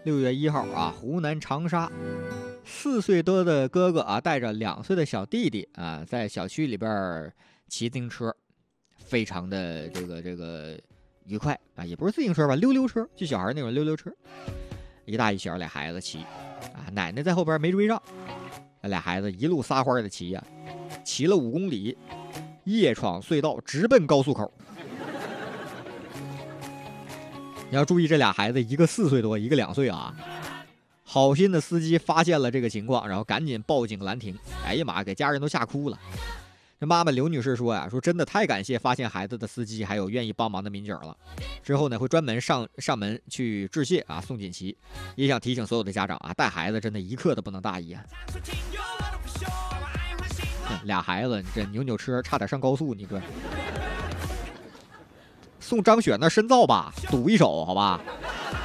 6月1号啊，湖南长沙，4岁多的哥哥啊，带着2岁的小弟弟啊，在小区里边骑自行车，非常的这个愉快啊，也不是自行车吧，溜溜车，就小孩那种溜溜车，一大一小俩孩子骑，啊，奶奶在后边没追上，那俩孩子一路撒欢的骑呀，骑了5公里，夜闯隧道，直奔高速口。你要注意，这俩孩子，一个4岁多，一个2岁啊。好心的司机发现了这个情况，然后赶紧报警拦停。哎呀妈，给家人都吓哭了。这妈妈刘女士说呀，说真的太感谢发现孩子的司机，还有愿意帮忙的民警了。之后呢，会专门上门去致谢啊，送锦旗。也想提醒所有的家长啊，带孩子真的一刻都不能大意啊。俩孩子，这扭车差点上高速，你这。送张雪那深造吧，赌一手好吧。